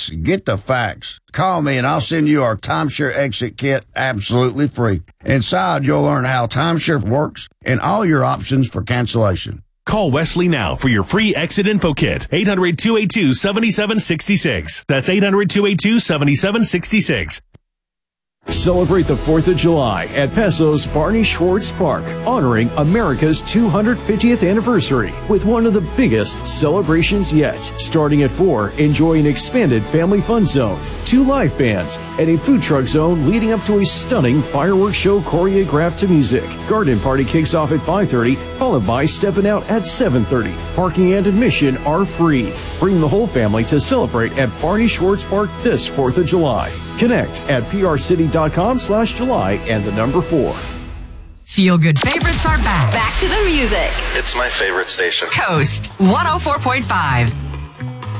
facts. Get the facts. Call me and I'll send you our timeshare exit kit absolutely free. Inside, you'll learn how timeshare works and all your options for cancellation. Call Wesley now for your free exit info kit. 800-282-7766. That's 800-282-7766. Celebrate the 4th of July at Peso's Barney Schwartz Park, honoring America's 250th anniversary with one of the biggest celebrations yet. Starting at 4, enjoy an expanded family fun zone, 2 live bands, and a food truck zone leading up to a stunning fireworks show choreographed to music. Garden party kicks off at 5:30, followed by stepping out at 7:30. Parking and admission are free. Bring the whole family to celebrate at Barney Schwartz Park this 4th of July. Connect at prcity.com/July and the number 4. Feel Good Favorites are back. Back to the music. It's my favorite station. Coast 104.5.